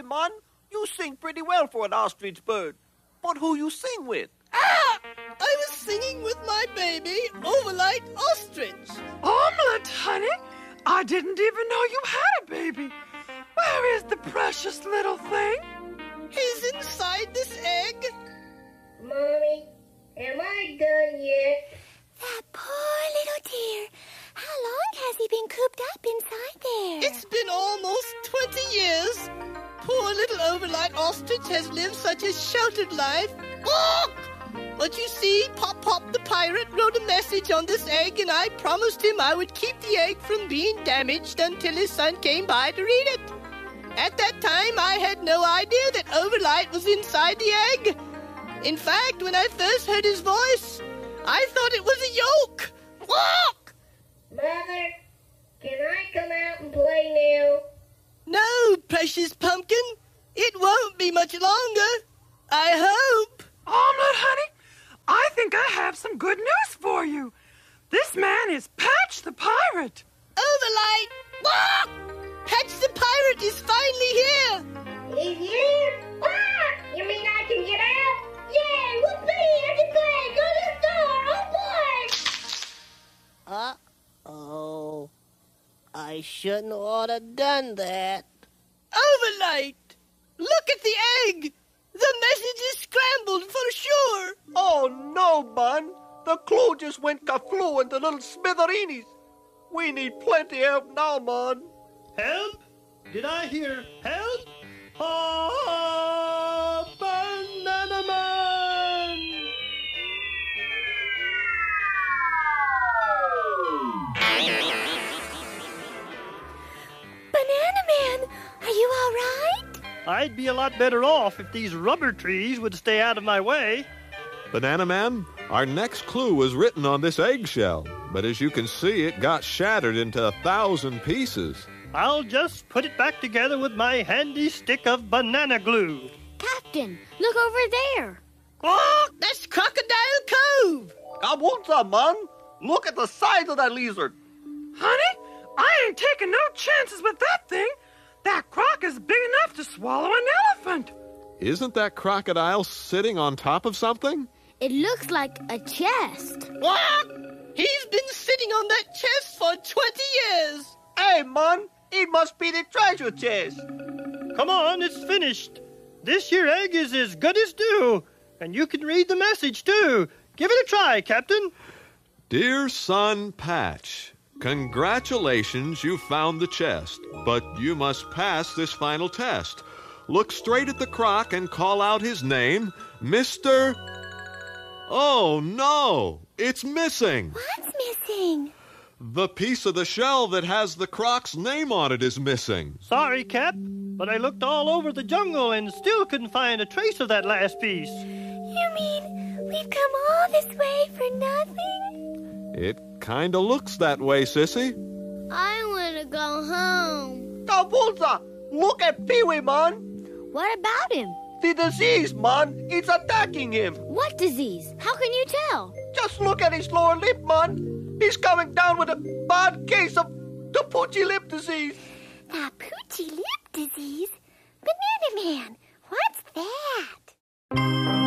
man, you sing pretty well for an ostrich bird. But who you sing with? Ah! I was singing with my baby, Overlight Ostrich. Omelette, honey? I didn't even know you had a baby. Where is the precious little thing? He's inside this egg. Mommy, am I done yet? That poor little dear. How long has he been cooped up inside there? It's been almost 20 years. Poor little Overlight Ostrich has lived such a sheltered life. Look! But you see, Pop Pop the pirate wrote a message on this egg, and I promised him I would keep the egg from being damaged until his son came by to read it. At that time, I had no idea that Overlight was inside the egg. In fact, when I first heard his voice, I thought it was a yolk. Look! Mother, can I come out and play now? No, precious pumpkin. It won't be much longer. I hope. Omelette, honey, I think I have some good news for you. This man is Patch the Pirate. Overlight! Look! Patch the Pirate is finally here. He's here? Ah! You mean I can get out? Yay! Whoopee! I can play! Go to the store! Oh, boy! Uh-oh. I shouldn't ought to done that. Overlight! Look at the egg! The message is scrambled for sure. Oh, no, man. The clue just went kafloo into little smithereenies. We need plenty help now, man. Help? Did I hear help? Oh, Banana Man! Banana Man, are you all right? I'd be a lot better off if these rubber trees would stay out of my way. Banana Man, our next clue was written on this eggshell, but as you can see, it got shattered into 1,000 pieces. I'll just put it back together with my handy stick of banana glue. Captain, look over there. Look, that's Crocodile Cove. Kabulza, man. Look at the size of that lizard. Honey, I ain't taking no chances with that thing. That croc is big enough to swallow an elephant. Isn't that crocodile sitting on top of something? It looks like a chest. What? He's been sitting on that chest for 20 years. Hey, man. It must be the treasure chest. Come on, it's finished. This here egg is as good as new, and you can read the message, too. Give it a try, Captain. Dear son Patch, congratulations, you found the chest, but you must pass this final test. Look straight at the croc and call out his name, Mr. Oh, no, it's missing. What's missing? The piece of the shell that has the croc's name on it is missing. Sorry, Cap, but I looked all over the jungle and still couldn't find a trace of that last piece. You mean we've come all this way for nothing? It kinda looks that way, Sissy. I want to go home. Kabulza, look at Pee-wee, man. What about him? The disease, man. It's attacking him. What disease? How can you tell? Just look at his lower lip, man. He's coming down with a bad case of the poochy lip disease. The poochy lip disease? Banana Man, what's that?